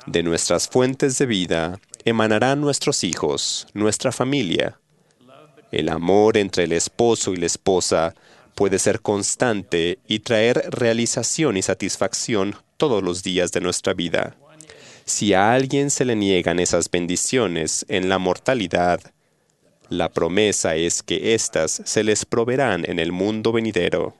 De nuestras fuentes de vida emanarán nuestros hijos, nuestra familia. El amor entre el esposo y la esposa puede ser constante y traer realización y satisfacción todos los días de nuestra vida. Si a alguien se le niegan esas bendiciones en la mortalidad, la promesa es que éstas se les proveerán en el mundo venidero.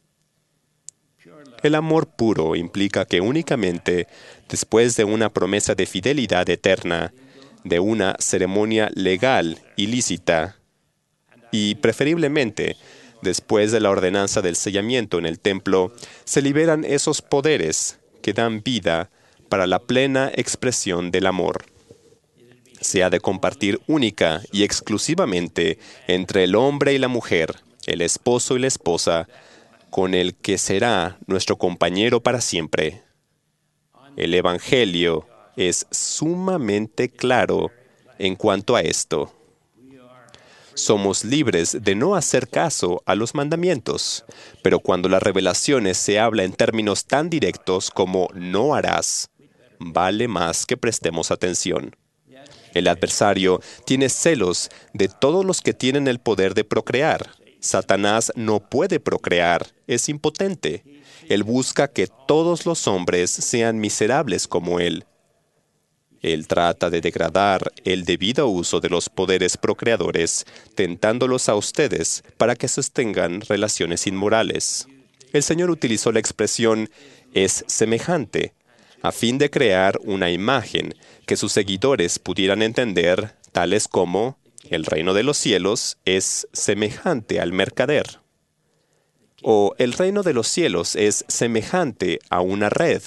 El amor puro implica que únicamente después de una promesa de fidelidad eterna, de una ceremonia legal y lícita, y preferiblemente después de la ordenanza del sellamiento en el templo, se liberan esos poderes que dan vida para la plena expresión del amor. Se ha de compartir única y exclusivamente entre el hombre y la mujer, el esposo y la esposa, con el que será nuestro compañero para siempre. El Evangelio es sumamente claro en cuanto a esto. Somos libres de no hacer caso a los mandamientos, pero cuando las revelaciones se habla en términos tan directos como no harás, vale más que prestemos atención. El adversario tiene celos de todos los que tienen el poder de procrear. Satanás no puede procrear, es impotente. Él busca que todos los hombres sean miserables como él. Él trata de degradar el debido uso de los poderes procreadores, tentándolos a ustedes para que sostengan relaciones inmorales. El Señor utilizó la expresión «es semejante», a fin de crear una imagen que sus seguidores pudieran entender, tales como «el reino de los cielos es semejante al mercader», o «el reino de los cielos es semejante a una red»,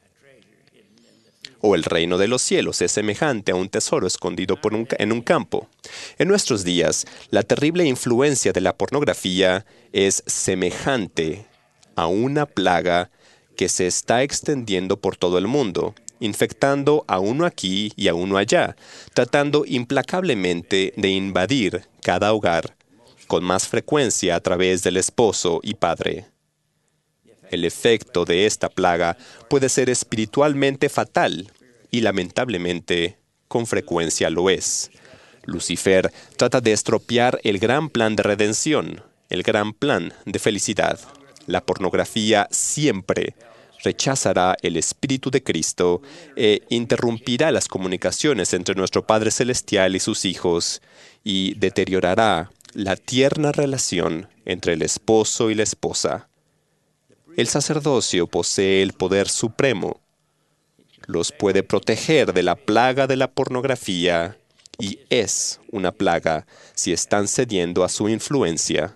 o «el reino de los cielos es semejante a un tesoro escondido en un campo». En nuestros días, la terrible influencia de la pornografía es semejante a una plaga que se está extendiendo por todo el mundo, infectando a uno aquí y a uno allá, tratando implacablemente de invadir cada hogar, con más frecuencia a través del esposo y padre. El efecto de esta plaga puede ser espiritualmente fatal y lamentablemente con frecuencia lo es. Lucifer trata de estropear el gran plan de redención, el gran plan de felicidad. La pornografía siempre rechazará el Espíritu de Cristo e interrumpirá las comunicaciones entre nuestro Padre Celestial y sus hijos y deteriorará la tierna relación entre el esposo y la esposa. El sacerdocio posee el poder supremo. Los puede proteger de la plaga de la pornografía y es una plaga si están cediendo a su influencia.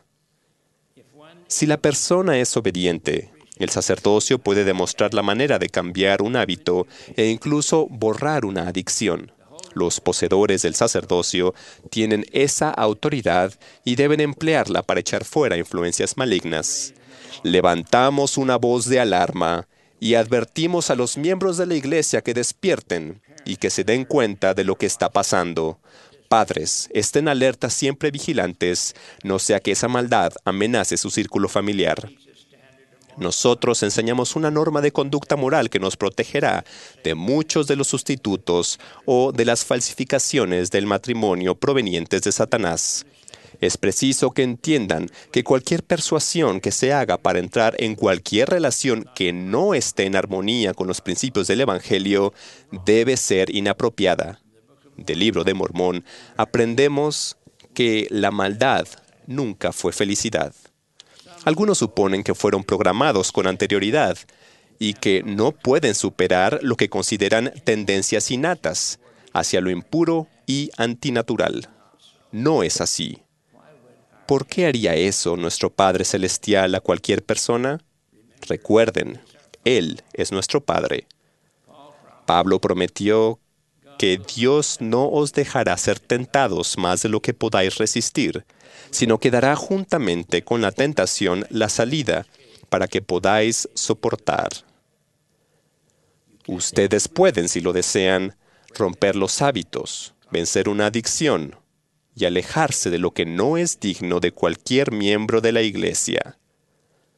Si la persona es obediente, el sacerdocio puede demostrar la manera de cambiar un hábito e incluso borrar una adicción. Los poseedores del sacerdocio tienen esa autoridad y deben emplearla para echar fuera influencias malignas. Levantamos una voz de alarma y advertimos a los miembros de la iglesia que despierten y que se den cuenta de lo que está pasando. Padres, estén alertas, siempre vigilantes, no sea que esa maldad amenace su círculo familiar. Nosotros enseñamos una norma de conducta moral que nos protegerá de muchos de los sustitutos o de las falsificaciones del matrimonio provenientes de Satanás. Es preciso que entiendan que cualquier persuasión que se haga para entrar en cualquier relación que no esté en armonía con los principios del Evangelio debe ser inapropiada. Del Libro de Mormón aprendemos que la maldad nunca fue felicidad. Algunos suponen que fueron programados con anterioridad y que no pueden superar lo que consideran tendencias innatas hacia lo impuro y antinatural. No es así. ¿Por qué haría eso nuestro Padre Celestial a cualquier persona? Recuerden, Él es nuestro Padre. Pablo prometió que Dios no os dejará ser tentados más de lo que podáis resistir, sino que dará juntamente con la tentación la salida para que podáis soportar. Ustedes pueden, si lo desean, romper los hábitos, vencer una adicción y alejarse de lo que no es digno de cualquier miembro de la Iglesia.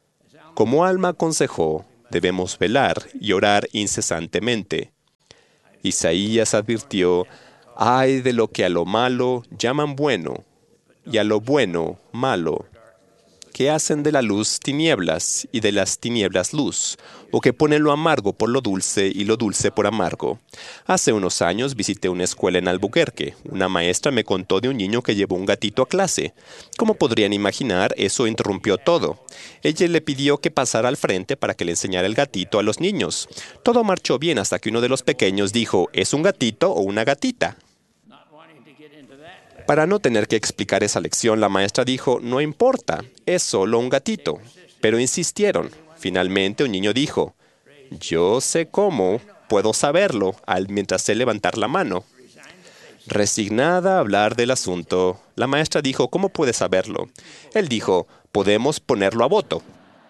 Como Alma aconsejó, debemos velar y orar incesantemente. Isaías advirtió, ay de lo que a lo malo llaman bueno y a lo bueno malo, que hacen de la luz tinieblas y de las tinieblas luz, o que ponen lo amargo por lo dulce y lo dulce por amargo. Hace unos años visité una escuela en Albuquerque. Una maestra me contó de un niño que llevó un gatito a clase. Como podrían imaginar, eso interrumpió todo. Ella le pidió que pasara al frente para que le enseñara el gatito a los niños. Todo marchó bien hasta que uno de los pequeños dijo, ¿es un gatito o una gatita? Para no tener que explicar esa lección, la maestra dijo, no importa, es solo un gatito. Pero insistieron. Finalmente un niño dijo, yo sé cómo, puedo saberlo, mientras sé levantar la mano. Resignada a hablar del asunto, la maestra dijo, ¿cómo puede saberlo? Él dijo, podemos ponerlo a voto.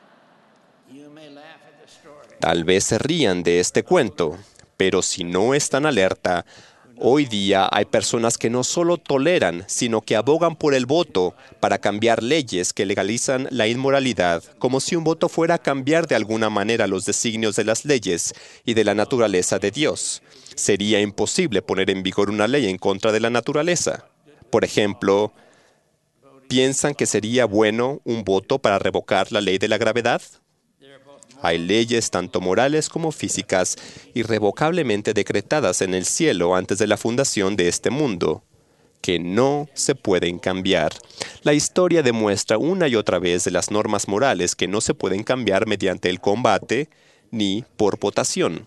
Tal vez se rían de este cuento, pero si no están alerta, hoy día hay personas que no solo toleran, sino que abogan por el voto para cambiar leyes que legalizan la inmoralidad, como si un voto fuera a cambiar de alguna manera los designios de las leyes y de la naturaleza de Dios. Sería imposible poner en vigor una ley en contra de la naturaleza. Por ejemplo, ¿piensan que sería bueno un voto para revocar la ley de la gravedad? Hay leyes tanto morales como físicas irrevocablemente decretadas en el cielo antes de la fundación de este mundo, que no se pueden cambiar. La historia demuestra una y otra vez de las normas morales que no se pueden cambiar mediante el combate ni por votación.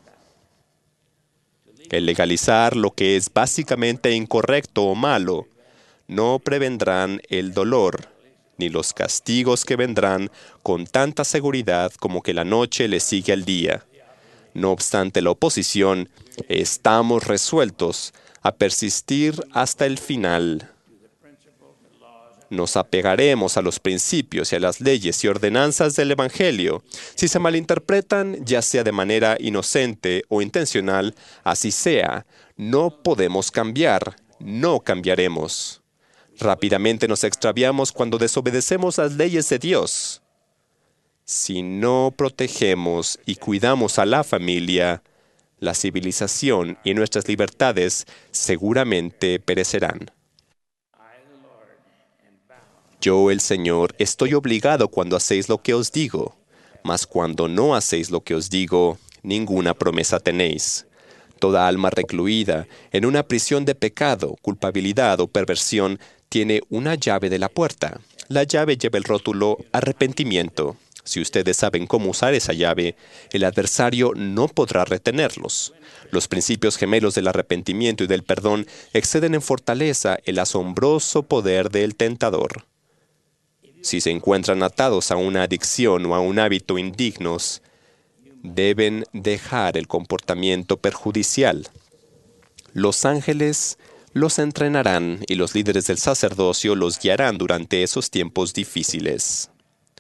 El legalizar lo que es básicamente incorrecto o malo no prevendrán el dolor ni los castigos que vendrán con tanta seguridad como que la noche le sigue al día. No obstante la oposición, estamos resueltos a persistir hasta el final. Nos apegaremos a los principios y a las leyes y ordenanzas del Evangelio. Si se malinterpretan, ya sea de manera inocente o intencional, así sea, no podemos cambiar, no cambiaremos. Rápidamente nos extraviamos cuando desobedecemos las leyes de Dios. Si no protegemos y cuidamos a la familia, la civilización y nuestras libertades seguramente perecerán. Yo, el Señor, estoy obligado cuando hacéis lo que os digo, mas cuando no hacéis lo que os digo, ninguna promesa tenéis. Toda alma recluida en una prisión de pecado, culpabilidad o perversión tiene una llave de la puerta. La llave lleva el rótulo arrepentimiento. Si ustedes saben cómo usar esa llave, el adversario no podrá retenerlos. Los principios gemelos del arrepentimiento y del perdón exceden en fortaleza el asombroso poder del tentador. Si se encuentran atados a una adicción o a un hábito indignos, deben dejar el comportamiento perjudicial. Los ángeles los entrenarán y los líderes del sacerdocio los guiarán durante esos tiempos difíciles.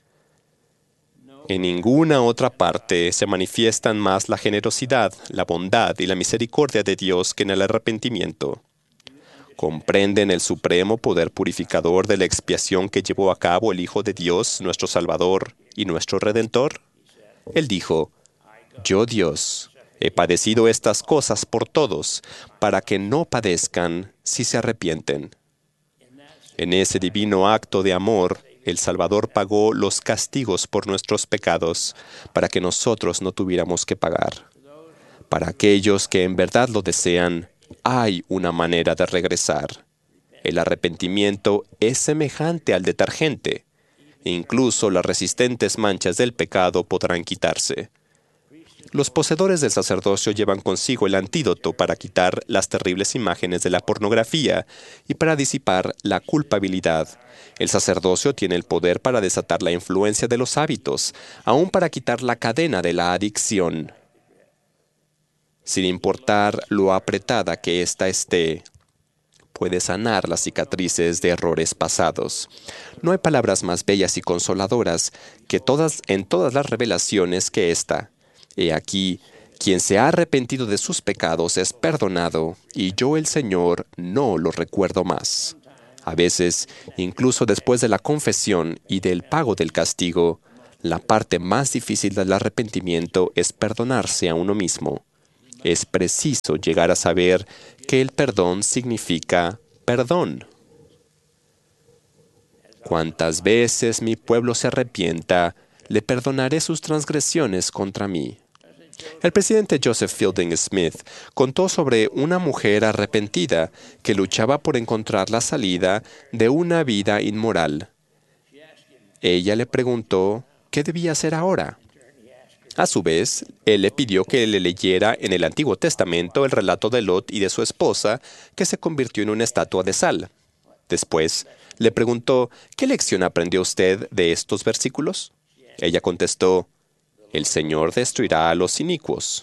En ninguna otra parte se manifiestan más la generosidad, la bondad y la misericordia de Dios que en el arrepentimiento. ¿Comprenden el supremo poder purificador de la expiación que llevó a cabo el Hijo de Dios, nuestro Salvador y nuestro Redentor? Él dijo, yo Dios, he padecido estas cosas por todos, para que no padezcan si se arrepienten. En ese divino acto de amor, el Salvador pagó los castigos por nuestros pecados, para que nosotros no tuviéramos que pagar. Para aquellos que en verdad lo desean, hay una manera de regresar. El arrepentimiento es semejante al detergente. Incluso las resistentes manchas del pecado podrán quitarse. Los poseedores del sacerdocio llevan consigo el antídoto para quitar las terribles imágenes de la pornografía y para disipar la culpabilidad. El sacerdocio tiene el poder para desatar la influencia de los hábitos, aún para quitar la cadena de la adicción. Sin importar lo apretada que ésta esté, puede sanar las cicatrices de errores pasados. No hay palabras más bellas y consoladoras que en todas las revelaciones que esta. He aquí, quien se ha arrepentido de sus pecados es perdonado, y yo el Señor no lo recuerdo más. A veces, incluso después de la confesión y del pago del castigo, la parte más difícil del arrepentimiento es perdonarse a uno mismo. Es preciso llegar a saber que el perdón significa perdón. Cuantas veces mi pueblo se arrepienta, le perdonaré sus transgresiones contra mí. El presidente Joseph Fielding Smith contó sobre una mujer arrepentida que luchaba por encontrar la salida de una vida inmoral. Ella le preguntó qué debía hacer ahora. A su vez, él le pidió que le leyera en el Antiguo Testamento el relato de Lot y de su esposa, que se convirtió en una estatua de sal. Después, le preguntó, ¿qué lección aprendió usted de estos versículos? Ella contestó, el Señor destruirá a los inicuos.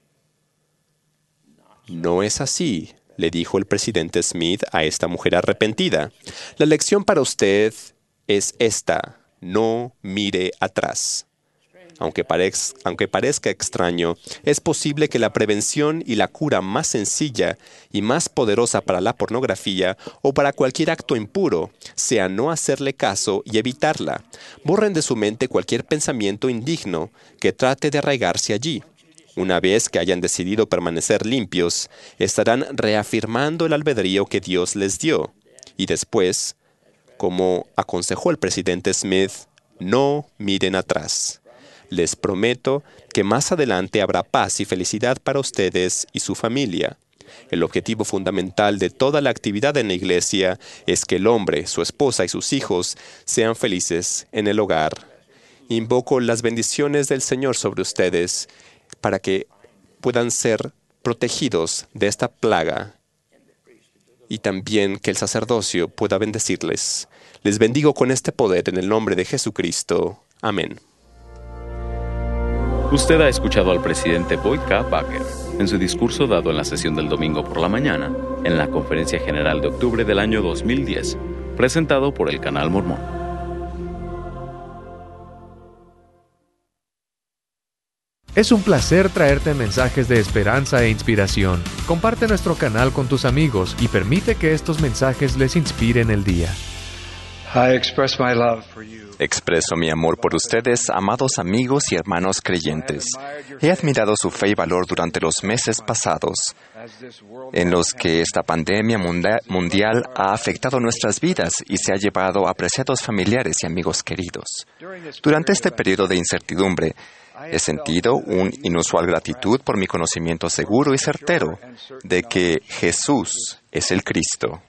No es así, le dijo el presidente Smith a esta mujer arrepentida. La lección para usted es esta, no mire atrás. Aunque parezca extraño, es posible que la prevención y la cura más sencilla y más poderosa para la pornografía o para cualquier acto impuro sea no hacerle caso y evitarla. Borren de su mente cualquier pensamiento indigno que trate de arraigarse allí. Una vez que hayan decidido permanecer limpios, estarán reafirmando el albedrío que Dios les dio. Y después, como aconsejó el presidente Smith, no miren atrás. Les prometo que más adelante habrá paz y felicidad para ustedes y su familia. El objetivo fundamental de toda la actividad en la iglesia es que el hombre, su esposa y sus hijos sean felices en el hogar. Invoco las bendiciones del Señor sobre ustedes para que puedan ser protegidos de esta plaga y también que el sacerdocio pueda bendecirles. Les bendigo con este poder en el nombre de Jesucristo. Amén. Usted ha escuchado al presidente Boyd K. Baker en su discurso dado en la sesión del domingo por la mañana en la Conferencia General de octubre del año 2010, presentado por el Canal Mormón. Es un placer traerte mensajes de esperanza e inspiración. Comparte nuestro canal con tus amigos y permite que estos mensajes les inspiren el día. Expreso mi amor por ustedes, amados amigos y hermanos creyentes. He admirado su fe y valor durante los meses pasados, en los que esta pandemia mundial ha afectado nuestras vidas y se ha llevado a apreciados familiares y amigos queridos. Durante este periodo de incertidumbre, he sentido una inusual gratitud por mi conocimiento seguro y certero de que Jesús es el Cristo.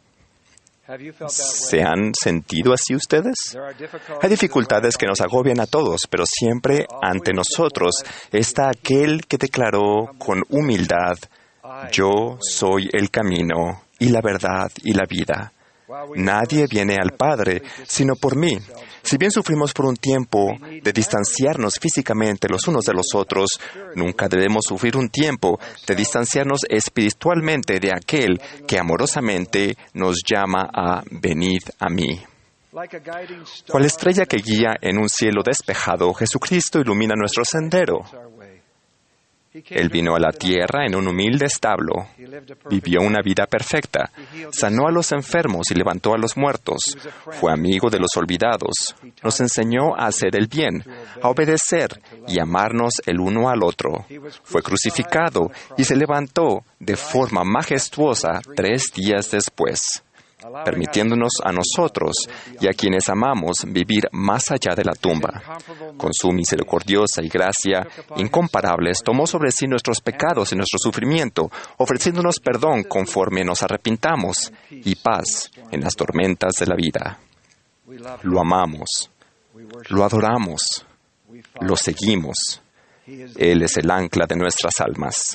¿Se han sentido así ustedes? Hay dificultades que nos agobian a todos, pero siempre ante nosotros está aquel que declaró con humildad, yo soy el camino y la verdad y la vida. Nadie viene al Padre sino por mí. Si bien sufrimos por un tiempo de distanciarnos físicamente los unos de los otros, nunca debemos sufrir un tiempo de distanciarnos espiritualmente de aquel que amorosamente nos llama a venid a mí. Cual estrella que guía en un cielo despejado, Jesucristo ilumina nuestro sendero. Él vino a la tierra en un humilde establo, vivió una vida perfecta, sanó a los enfermos y levantó a los muertos, fue amigo de los olvidados, nos enseñó a hacer el bien, a obedecer y amarnos el uno al otro. Fue crucificado y se levantó de forma majestuosa 3 días después, permitiéndonos a nosotros y a quienes amamos vivir más allá de la tumba. Con su misericordiosa y gracia incomparables, tomó sobre sí nuestros pecados y nuestro sufrimiento, ofreciéndonos perdón conforme nos arrepintamos y paz en las tormentas de la vida. Lo amamos, lo adoramos, lo seguimos. Él es el ancla de nuestras almas.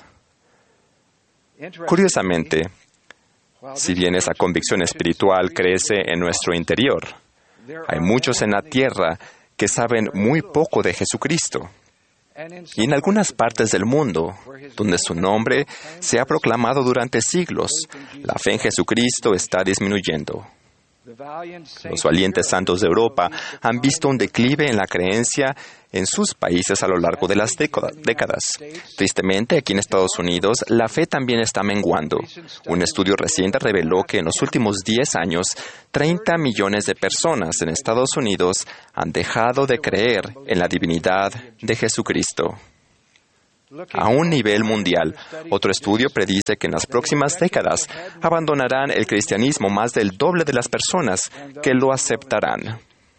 Curiosamente, si bien esa convicción espiritual crece en nuestro interior, hay muchos en la tierra que saben muy poco de Jesucristo. Y en algunas partes del mundo, donde su nombre se ha proclamado durante siglos, la fe en Jesucristo está disminuyendo. Los valientes santos de Europa han visto un declive en la creencia en sus países a lo largo de las décadas. Tristemente, aquí en Estados Unidos, la fe también está menguando. Un estudio reciente reveló que en los últimos 10 años, 30 millones de personas en Estados Unidos han dejado de creer en la divinidad de Jesucristo. a un nivel mundial. Otro estudio predice que en las próximas décadas abandonarán el cristianismo más del doble de las personas que lo aceptarán.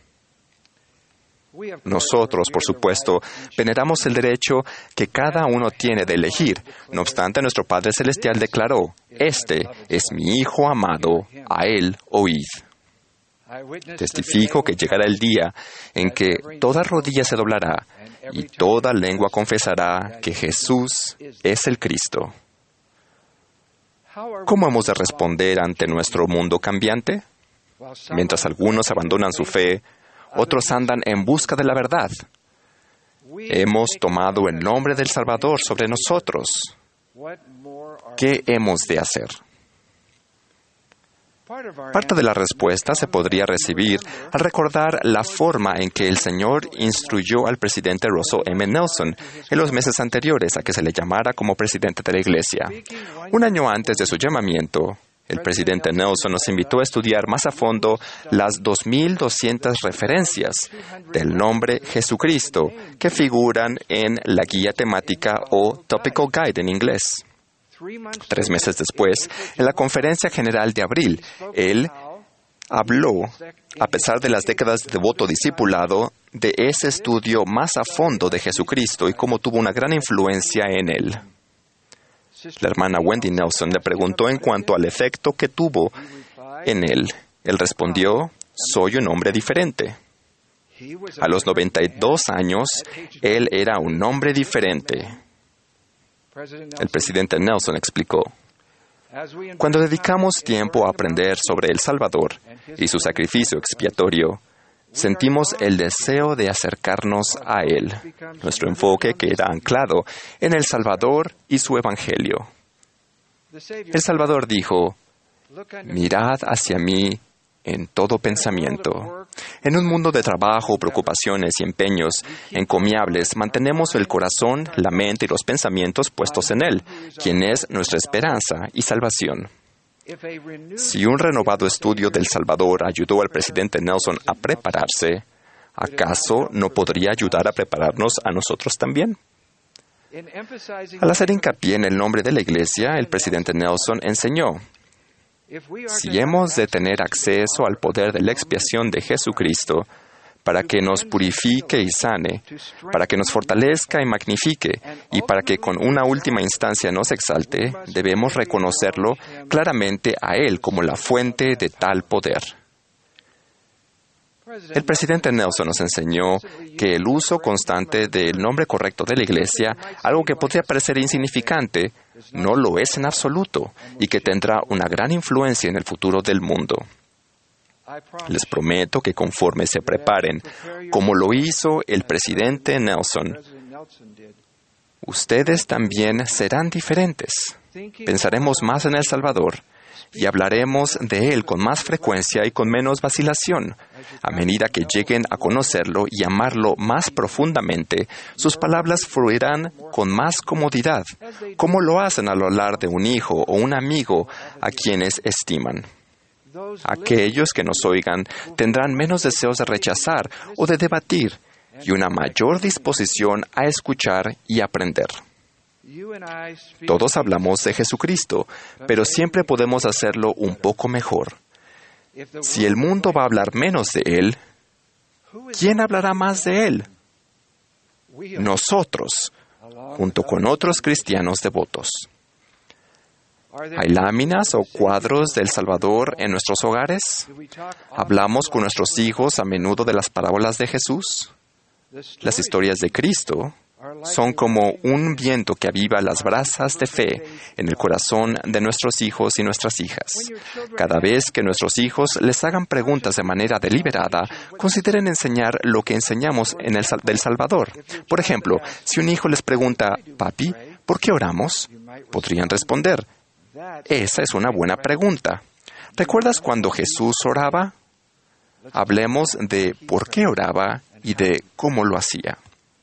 Nosotros, por supuesto, veneramos el derecho que cada uno tiene de elegir. No obstante, nuestro Padre Celestial declaró: «Este es mi Hijo amado, a Él oíd». Testifico que llegará el día en que toda rodilla se doblará y toda lengua confesará que Jesús es el Cristo. ¿Cómo hemos de responder ante nuestro mundo cambiante? Mientras algunos abandonan su fe, otros andan en busca de la verdad. Hemos tomado el nombre del Salvador sobre nosotros. ¿Qué hemos de hacer? Parte de la respuesta se podría recibir al recordar la forma en que el Señor instruyó al presidente Russell M. Nelson en los meses anteriores a que se le llamara como presidente de la Iglesia. Un año antes de su llamamiento, el presidente Nelson nos invitó a estudiar más a fondo las 2,200 referencias del nombre Jesucristo que figuran en la guía temática o Topical Guide en inglés. 3 meses después, en la Conferencia General de abril, él habló, a pesar de las décadas de devoto discipulado, de ese estudio más a fondo de Jesucristo y cómo tuvo una gran influencia en él. La hermana Wendy Nelson le preguntó en cuanto al efecto que tuvo en él. Él respondió: «Soy un hombre diferente». A los 92 años, él era un hombre diferente. El presidente Nelson explicó: «Cuando dedicamos tiempo a aprender sobre el Salvador y su sacrificio expiatorio, sentimos el deseo de acercarnos a Él. Nuestro enfoque queda anclado en el Salvador y su Evangelio». El Salvador dijo: «Mirad hacia mí en todo pensamiento». En un mundo de trabajo, preocupaciones y empeños encomiables, mantenemos el corazón, la mente y los pensamientos puestos en Él, quien es nuestra esperanza y salvación. Si un renovado estudio del Salvador ayudó al presidente Nelson a prepararse, ¿acaso no podría ayudar a prepararnos a nosotros también? Al hacer hincapié en el nombre de la Iglesia, el presidente Nelson enseñó: «Si hemos de tener acceso al poder de la expiación de Jesucristo, para que nos purifique y sane, para que nos fortalezca y magnifique, y para que con una última instancia nos exalte, debemos reconocerlo claramente a Él como la fuente de tal poder». El presidente Nelson nos enseñó que el uso constante del nombre correcto de la Iglesia, algo que podría parecer insignificante, no lo es en absoluto, y que tendrá una gran influencia en el futuro del mundo. Les prometo que conforme se preparen, como lo hizo el presidente Nelson, ustedes también serán diferentes. Pensaremos más en El Salvador y hablaremos de Él con más frecuencia y con menos vacilación. A medida que lleguen a conocerlo y amarlo más profundamente, sus palabras fluirán con más comodidad, como lo hacen al hablar de un hijo o un amigo a quienes estiman. Aquellos que nos oigan tendrán menos deseos de rechazar o de debatir y una mayor disposición a escuchar y aprender. Todos hablamos de Jesucristo, pero siempre podemos hacerlo un poco mejor. Si el mundo va a hablar menos de Él, ¿quién hablará más de Él? Nosotros, junto con otros cristianos devotos. ¿Hay láminas o cuadros del Salvador en nuestros hogares? ¿Hablamos con nuestros hijos a menudo de las parábolas de Jesús? Las historias de Cristo son como un viento que aviva las brasas de fe en el corazón de nuestros hijos y nuestras hijas. Cada vez que nuestros hijos les hagan preguntas de manera deliberada, consideren enseñar lo que enseñamos en del Salvador. Por ejemplo, si un hijo les pregunta: «Papi, ¿por qué oramos?», podrían responder: «Esa es una buena pregunta. ¿Recuerdas cuando Jesús oraba?». Hablemos de por qué oraba y de cómo lo hacía.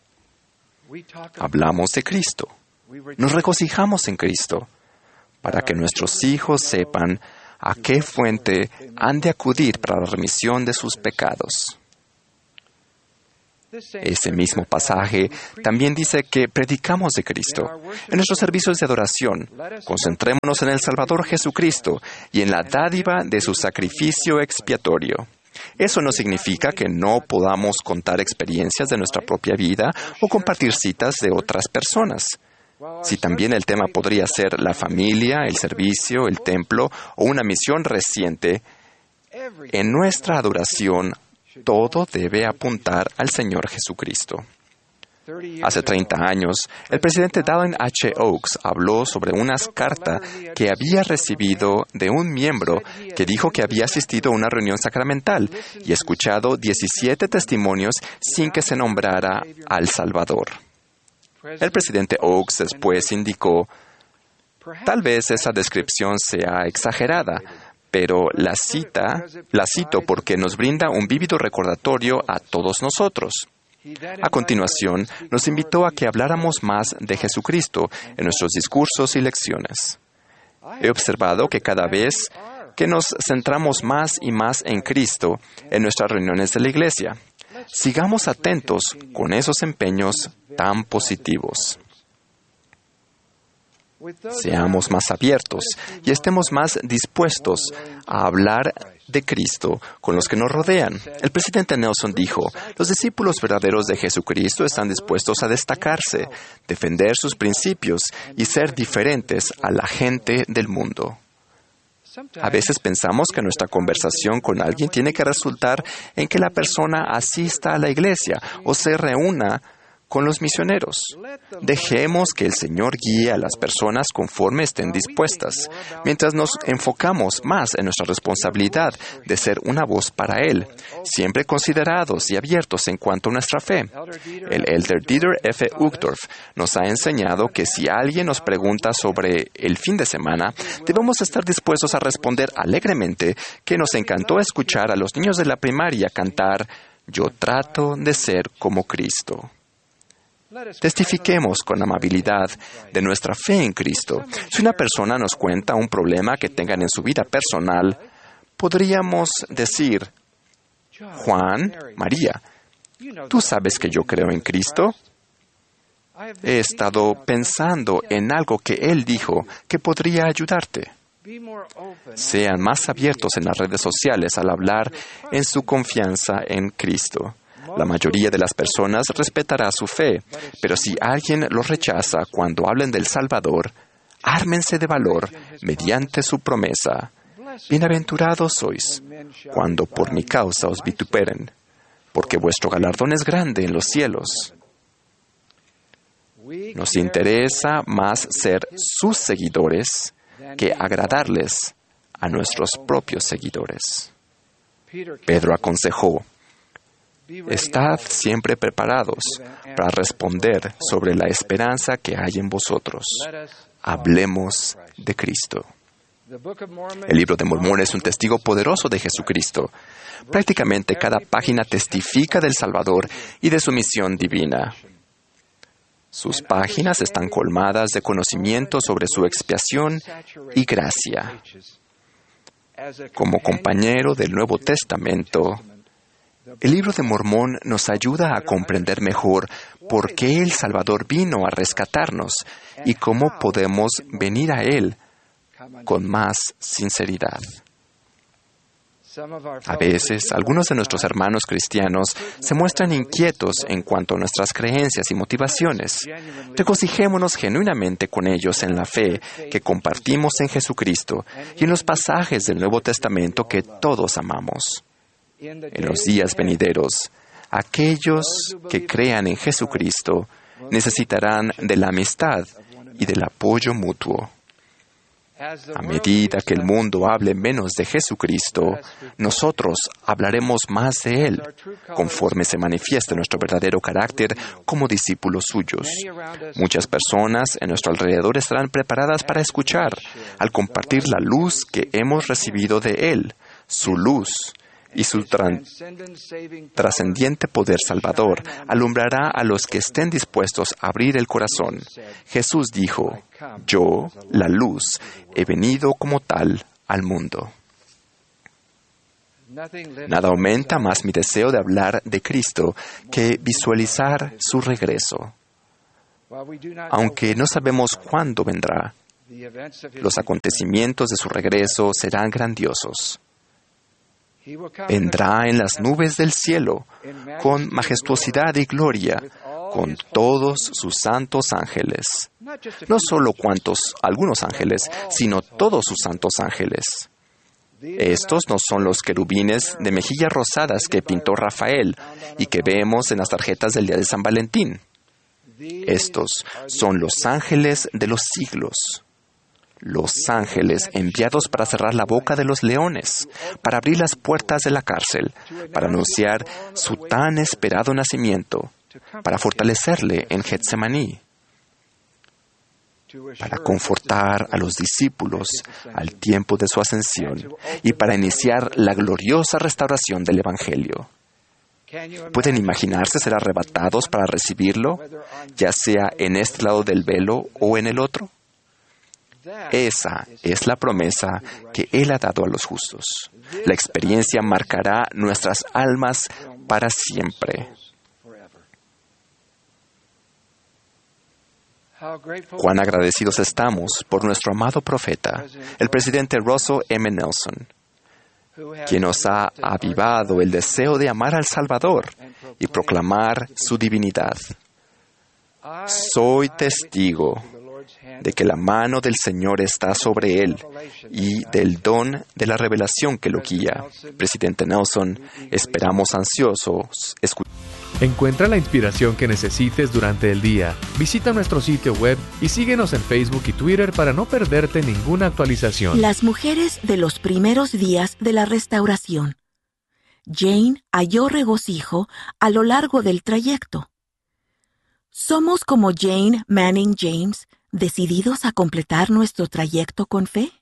Hablamos de Cristo. Nos regocijamos en Cristo para que nuestros hijos sepan a qué fuente han de acudir para la remisión de sus pecados. Ese mismo pasaje también dice que predicamos de Cristo. En nuestros servicios de adoración, concentrémonos en el Salvador Jesucristo y en la dádiva de su sacrificio expiatorio. Eso no significa que no podamos contar experiencias de nuestra propia vida o compartir citas de otras personas. Si también el tema podría ser la familia, el servicio, el templo o una misión reciente, en nuestra adoración todo debe apuntar al Señor Jesucristo. Hace 30 años, el presidente Dallin H. Oaks habló sobre una carta que había recibido de un miembro que dijo que había asistido a una reunión sacramental y escuchado 17 testimonios sin que se nombrara al Salvador. El presidente Oaks después indicó, tal vez esa descripción sea exagerada, pero la cito porque nos brinda un vívido recordatorio a todos nosotros. A continuación, nos invitó a que habláramos más de Jesucristo en nuestros discursos y lecciones. He observado que cada vez que nos centramos más y más en Cristo en nuestras reuniones de la Iglesia, sigamos atentos con esos empeños tan positivos. Seamos más abiertos y estemos más dispuestos a hablar de Cristo con los que nos rodean. El presidente Nelson dijo, los discípulos verdaderos de Jesucristo están dispuestos a destacarse, defender sus principios y ser diferentes a la gente del mundo. A veces pensamos que nuestra conversación con alguien tiene que resultar en que la persona asista a la iglesia o se reúna con los misioneros. Dejemos que el Señor guíe a las personas conforme estén dispuestas, mientras nos enfocamos más en nuestra responsabilidad de ser una voz para Él, siempre considerados y abiertos en cuanto a nuestra fe. El elder Dieter F. Uchtdorf nos ha enseñado que si alguien nos pregunta sobre el fin de semana, debemos estar dispuestos a responder alegremente que nos encantó escuchar a los niños de la primaria cantar «Yo trato de ser como Cristo». Testifiquemos con amabilidad de nuestra fe en Cristo. Si una persona nos cuenta un problema que tengan en su vida personal, podríamos decir, Juan, María, ¿tú sabes que yo creo en Cristo? He estado pensando en algo que Él dijo que podría ayudarte. Sean más abiertos en las redes sociales al hablar en su confianza en Cristo. La mayoría de las personas respetará su fe, pero si alguien los rechaza cuando hablen del Salvador, ármense de valor mediante su promesa. Bienaventurados sois cuando por mi causa os vituperen, porque vuestro galardón es grande en los cielos. Nos interesa más ser sus seguidores que agradarles a nuestros propios seguidores. Pedro aconsejó, estad siempre preparados para responder sobre la esperanza que hay en vosotros. Hablemos de Cristo. El libro de Mormón es un testigo poderoso de Jesucristo. Prácticamente cada página testifica del Salvador y de su misión divina. Sus páginas están colmadas de conocimiento sobre su expiación y gracia. Como compañero del Nuevo Testamento, el libro de Mormón nos ayuda a comprender mejor por qué el Salvador vino a rescatarnos y cómo podemos venir a Él con más sinceridad. A veces, algunos de nuestros hermanos cristianos se muestran inquietos en cuanto a nuestras creencias y motivaciones. Regocijémonos genuinamente con ellos en la fe que compartimos en Jesucristo y en los pasajes del Nuevo Testamento que todos amamos. En los días venideros, aquellos que crean en Jesucristo necesitarán de la amistad y del apoyo mutuo. A medida que el mundo hable menos de Jesucristo, nosotros hablaremos más de Él, conforme se manifieste nuestro verdadero carácter como discípulos suyos. Muchas personas en nuestro alrededor estarán preparadas para escuchar, al compartir la luz que hemos recibido de Él, su luz, y su trascendiente poder salvador alumbrará a los que estén dispuestos a abrir el corazón. Jesús dijo, yo, la luz, he venido como tal al mundo. Nada aumenta más mi deseo de hablar de Cristo que visualizar su regreso. Aunque no sabemos cuándo vendrá, los acontecimientos de su regreso serán grandiosos. Vendrá en las nubes del cielo, con majestuosidad y gloria, con todos sus santos ángeles. No solo algunos ángeles, sino todos sus santos ángeles. Estos no son los querubines de mejillas rosadas que pintó Rafael y que vemos en las tarjetas del día de San Valentín. Estos son los ángeles de los siglos. Los ángeles enviados para cerrar la boca de los leones, para abrir las puertas de la cárcel, para anunciar su tan esperado nacimiento, para fortalecerle en Getsemaní, para confortar a los discípulos al tiempo de su ascensión y para iniciar la gloriosa restauración del Evangelio. ¿Pueden imaginarse ser arrebatados para recibirlo, ya sea en este lado del velo o en el otro? Esa es la promesa que Él ha dado a los justos. La experiencia marcará nuestras almas para siempre. Cuán agradecidos estamos por nuestro amado profeta, el presidente Russell M. Nelson, quien nos ha avivado el deseo de amar al Salvador y proclamar su divinidad. Soy testigo de que la mano del Señor está sobre él y del don de la revelación que lo guía. Presidente Nelson, esperamos ansiosos escuchar. Encuentra la inspiración que necesites durante el día. Visita nuestro sitio web y síguenos en Facebook y Twitter para no perderte ninguna actualización. Las mujeres de los primeros días de la restauración. Jane halló regocijo a lo largo del trayecto. ¿Somos como Jane Manning James, decididos a completar nuestro trayecto con fe?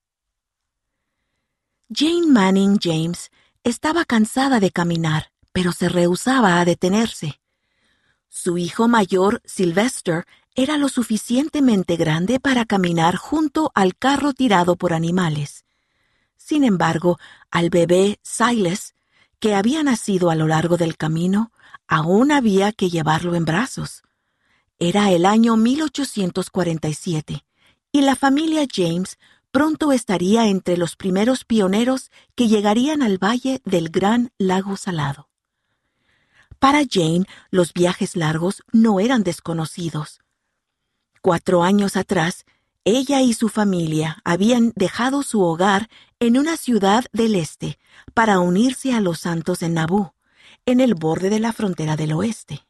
Jane Manning James estaba cansada de caminar, pero se rehusaba a detenerse. Su hijo mayor, Sylvester, era lo suficientemente grande para caminar junto al carro tirado por animales. Sin embargo, al bebé Silas, que había nacido a lo largo del camino, aún había que llevarlo en brazos. Era el año 1847, y la familia James pronto estaría entre los primeros pioneros que llegarían al valle del Gran Lago Salado. Para Jane, los viajes largos no eran desconocidos. 4 años atrás, ella y su familia habían dejado su hogar en una ciudad del este para unirse a los santos en Nabú, en el borde de la frontera del oeste.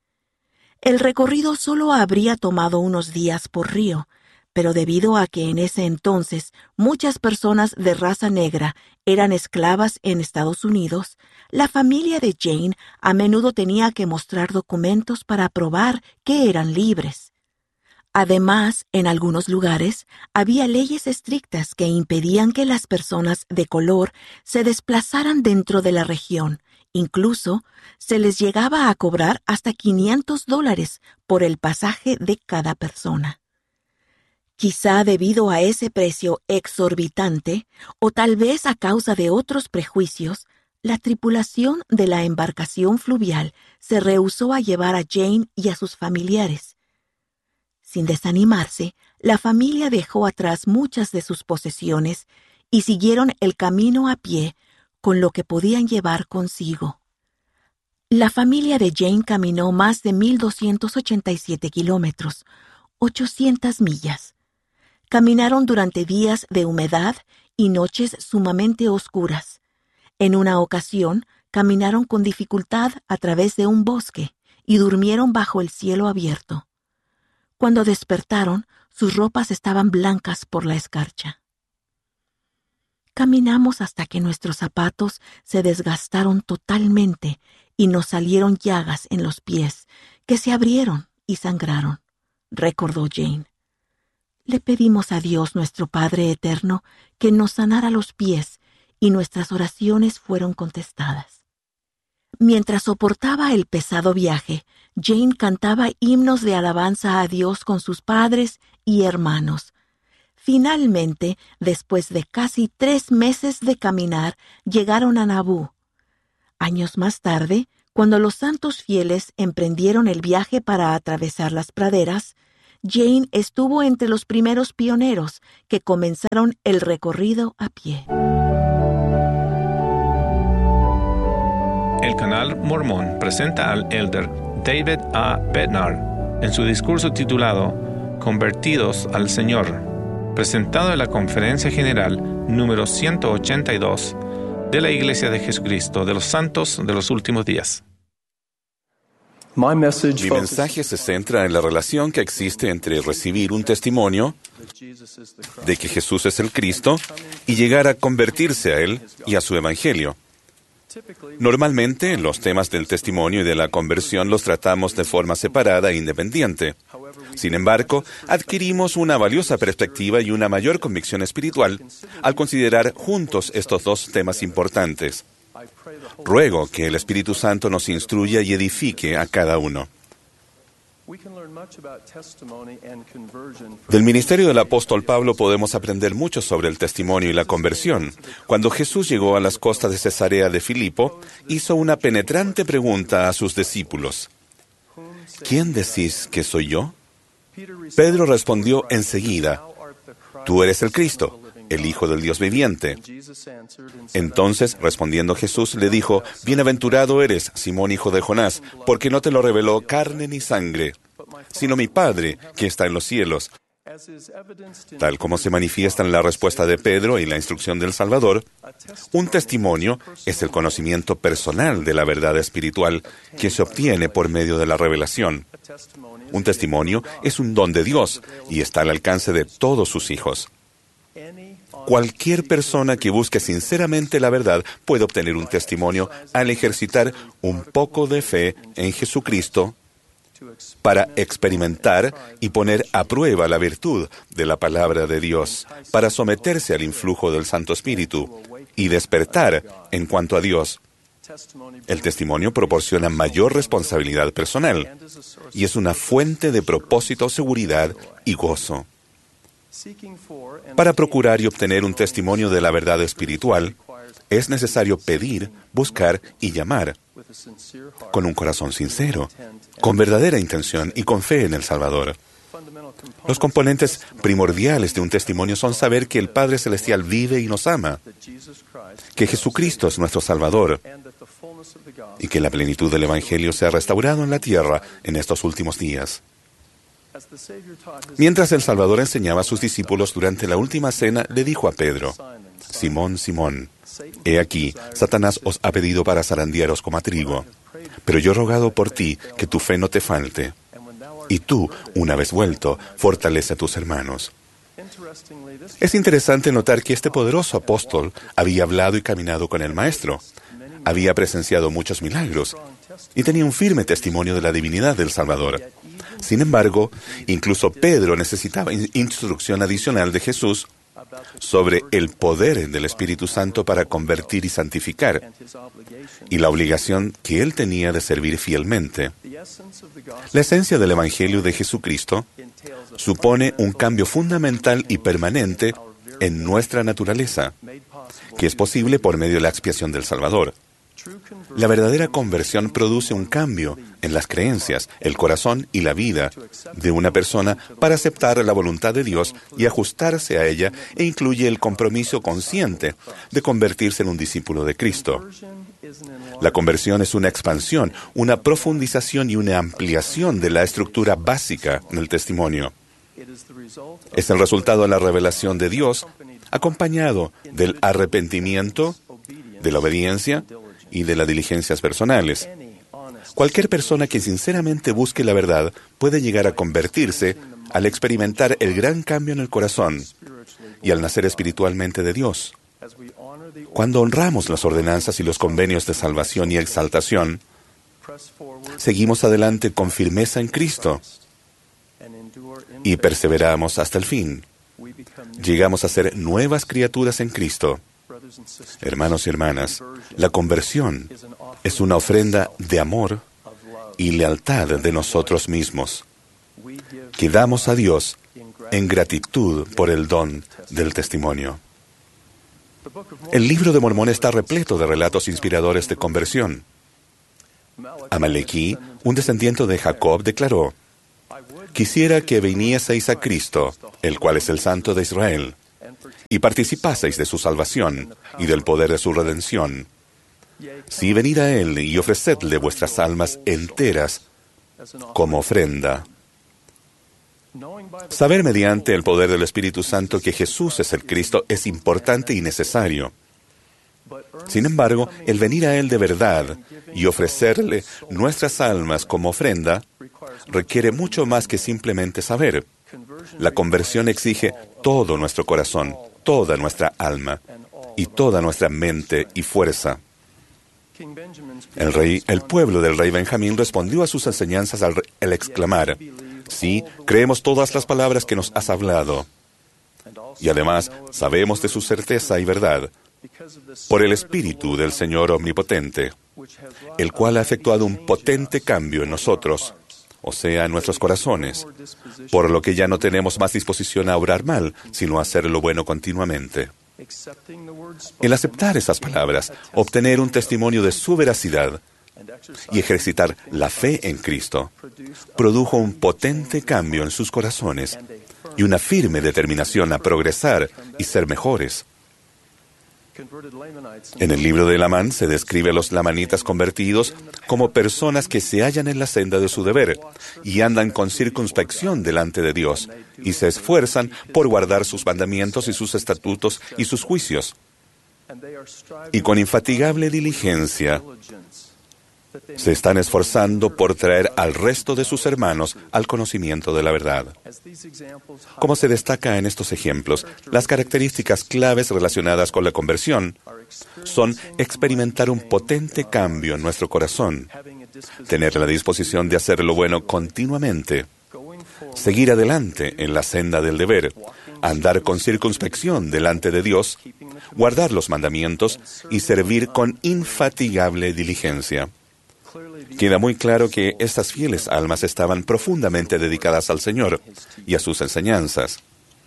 El recorrido solo habría tomado unos días por río, pero debido a que en ese entonces muchas personas de raza negra eran esclavas en Estados Unidos, la familia de Jane a menudo tenía que mostrar documentos para probar que eran libres. Además, en algunos lugares había leyes estrictas que impedían que las personas de color se desplazaran dentro de la región. Incluso, se les llegaba a cobrar hasta $500 por el pasaje de cada persona. Quizá debido a ese precio exorbitante, o tal vez a causa de otros prejuicios, la tripulación de la embarcación fluvial se rehusó a llevar a Jane y a sus familiares. Sin desanimarse, la familia dejó atrás muchas de sus posesiones y siguieron el camino a pie con lo que podían llevar consigo. La familia de Jane caminó más de 1,287 kilómetros, 800 millas. Caminaron durante días de humedad y noches sumamente oscuras. En una ocasión, caminaron con dificultad a través de un bosque y durmieron bajo el cielo abierto. Cuando despertaron, sus ropas estaban blancas por la escarcha. Caminamos hasta que nuestros zapatos se desgastaron totalmente y nos salieron llagas en los pies, que se abrieron y sangraron, recordó Jane. Le pedimos a Dios nuestro Padre Eterno que nos sanara los pies y nuestras oraciones fueron contestadas. Mientras soportaba el pesado viaje, Jane cantaba himnos de alabanza a Dios con sus padres y hermanos. Finalmente, después de casi 3 meses de caminar, llegaron a Nabú. Años más tarde, cuando los santos fieles emprendieron el viaje para atravesar las praderas, Jane estuvo entre los primeros pioneros que comenzaron el recorrido a pie. El canal Mormón presenta al elder David A. Bednar en su discurso titulado Convertidos al Señor, presentado en la Conferencia General número 182 de la Iglesia de Jesucristo de los Santos de los Últimos Días. Mi mensaje se centra en la relación que existe entre recibir un testimonio de que Jesús es el Cristo y llegar a convertirse a Él y a su Evangelio. Normalmente, los temas del testimonio y de la conversión los tratamos de forma separada e independiente. Sin embargo, adquirimos una valiosa perspectiva y una mayor convicción espiritual al considerar juntos estos dos temas importantes. Ruego que el Espíritu Santo nos instruya y edifique a cada uno. Del ministerio del apóstol Pablo podemos aprender mucho sobre el testimonio y la conversión. Cuando Jesús llegó a las costas de Cesarea de Filipo, hizo una penetrante pregunta a sus discípulos. ¿Quién decís que soy yo? Pedro respondió enseguida, Tú eres el Cristo, el Hijo del Dios viviente. Entonces, respondiendo Jesús, le dijo, Bienaventurado eres, Simón, hijo de Jonás, porque no te lo reveló carne ni sangre, sino mi Padre, que está en los cielos. Tal como se manifiesta en la respuesta de Pedro y la instrucción del Salvador, un testimonio es el conocimiento personal de la verdad espiritual que se obtiene por medio de la revelación. Un testimonio es un don de Dios y está al alcance de todos sus hijos. Cualquier persona que busque sinceramente la verdad puede obtener un testimonio al ejercitar un poco de fe en Jesucristo para experimentar y poner a prueba la virtud de la palabra de Dios, para someterse al influjo del Santo Espíritu y despertar en cuanto a Dios. El testimonio proporciona mayor responsabilidad personal y es una fuente de propósito, seguridad y gozo. Para procurar y obtener un testimonio de la verdad espiritual, es necesario pedir, buscar y llamar con un corazón sincero, con verdadera intención y con fe en el Salvador. Los componentes primordiales de un testimonio son saber que el Padre Celestial vive y nos ama, que Jesucristo es nuestro Salvador y que la plenitud del Evangelio se ha restaurado en la tierra en estos últimos días. Mientras el Salvador enseñaba a sus discípulos durante la última cena, le dijo a Pedro, Simón, Simón, he aquí, Satanás os ha pedido para zarandearos como a trigo, pero yo he rogado por ti que tu fe no te falte. Y tú, una vez vuelto, fortalece a tus hermanos. Es interesante notar que este poderoso apóstol había hablado y caminado con el Maestro, había presenciado muchos milagros y tenía un firme testimonio de la divinidad del Salvador. Sin embargo, incluso Pedro necesitaba instrucción adicional de Jesús sobre el poder del Espíritu Santo para convertir y santificar, y la obligación que él tenía de servir fielmente. La esencia del Evangelio de Jesucristo supone un cambio fundamental y permanente en nuestra naturaleza, que es posible por medio de la expiación del Salvador. La verdadera conversión produce un cambio en las creencias, el corazón y la vida de una persona para aceptar la voluntad de Dios y ajustarse a ella, e incluye el compromiso consciente de convertirse en un discípulo de Cristo. La conversión es una expansión, una profundización y una ampliación de la estructura básica del testimonio. Es el resultado de la revelación de Dios, acompañado del arrepentimiento, de la obediencia y de las diligencias personales. Cualquier persona que sinceramente busque la verdad puede llegar a convertirse al experimentar el gran cambio en el corazón y al nacer espiritualmente de Dios. Cuando honramos las ordenanzas y los convenios de salvación y exaltación, seguimos adelante con firmeza en Cristo y perseveramos hasta el fin. Llegamos a ser nuevas criaturas en Cristo. Hermanos y hermanas, la conversión es una ofrenda de amor y lealtad de nosotros mismos. que damos a Dios en gratitud por el don del testimonio. El libro de Mormón está repleto de relatos inspiradores de conversión. Amalequí, un descendiente de Jacob, declaró: «Quisiera que vinieseis a Cristo, el cual es el Santo de Israel, y participaseis de su salvación y del poder de su redención. Sí, venid a Él y ofrecedle vuestras almas enteras como ofrenda». Saber mediante el poder del Espíritu Santo que Jesús es el Cristo es importante y necesario. Sin embargo, el venir a Él de verdad y ofrecerle nuestras almas como ofrenda requiere mucho más que simplemente saber. La conversión exige todo nuestro corazón, toda nuestra alma y toda nuestra mente y fuerza. El pueblo del rey Benjamín respondió a sus enseñanzas al exclamar: «Sí, creemos todas las palabras que nos has hablado. Y además sabemos de su certeza y verdad, por el Espíritu del Señor Omnipotente, el cual ha efectuado un potente cambio en nosotros, o sea, en nuestros corazones, por lo que ya no tenemos más disposición a obrar mal, sino a hacer lo bueno continuamente». El aceptar esas palabras, obtener un testimonio de su veracidad y ejercitar la fe en Cristo, produjo un potente cambio en sus corazones y una firme determinación a progresar y ser mejores. En el libro de Lamán se describe a los lamanitas convertidos como personas que se hallan en la senda de su deber y andan con circunspección delante de Dios y se esfuerzan por guardar sus mandamientos y sus estatutos y sus juicios. Y con infatigable diligencia se están esforzando por traer al resto de sus hermanos al conocimiento de la verdad. Como se destaca en estos ejemplos, las características claves relacionadas con la conversión son experimentar un potente cambio en nuestro corazón, tener la disposición de hacer lo bueno continuamente, seguir adelante en la senda del deber, andar con circunspección delante de Dios, guardar los mandamientos y servir con infatigable diligencia. Queda muy claro que estas fieles almas estaban profundamente dedicadas al Señor y a sus enseñanzas.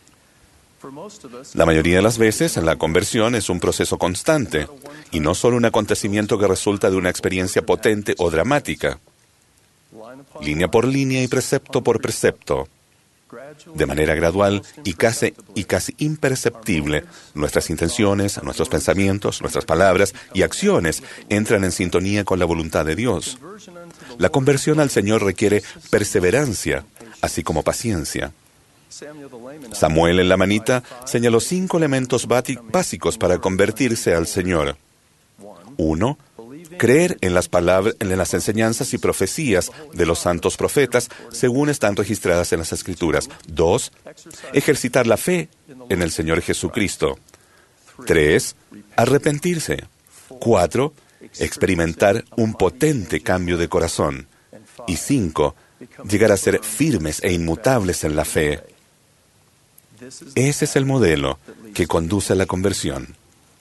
La mayoría de las veces, la conversión es un proceso constante y no solo un acontecimiento que resulta de una experiencia potente o dramática. Línea por línea y precepto por precepto, de manera gradual y casi imperceptible, nuestras intenciones, nuestros pensamientos, nuestras palabras y acciones entran en sintonía con la voluntad de Dios. La conversión al Señor requiere perseverancia, así como paciencia. Samuel el lamanita señaló 5 elementos básicos para convertirse al Señor. 1. Creer en las enseñanzas y profecías de los santos profetas según están registradas en las Escrituras. 2. Ejercitar la fe en el Señor Jesucristo. 3. Arrepentirse. 4. Experimentar un potente cambio de corazón. Y 5. Llegar a ser firmes e inmutables en la fe. Ese es el modelo que conduce a la conversión.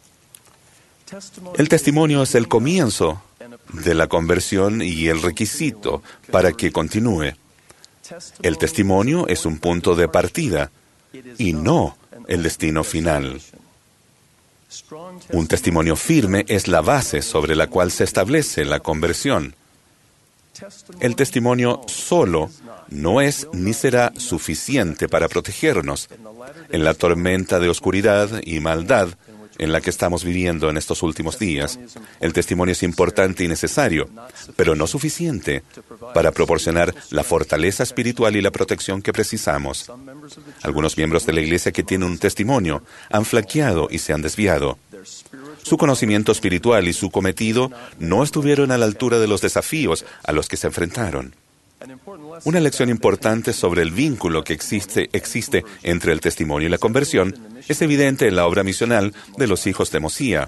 El testimonio es el comienzo de la conversión y el requisito para que continúe. El testimonio es un punto de partida y no el destino final. Un testimonio firme es la base sobre la cual se establece la conversión. El testimonio solo no es ni será suficiente para protegernos en la tormenta de oscuridad y maldad en la que estamos viviendo en estos últimos días. El testimonio es importante y necesario, pero no suficiente para proporcionar la fortaleza espiritual y la protección que precisamos. Algunos miembros de la Iglesia que tienen un testimonio han flaqueado y se han desviado. Su conocimiento espiritual y su cometido no estuvieron a la altura de los desafíos a los que se enfrentaron. Una lección importante sobre el vínculo que existe entre el testimonio y la conversión es evidente en la obra misional de los hijos de Mosía.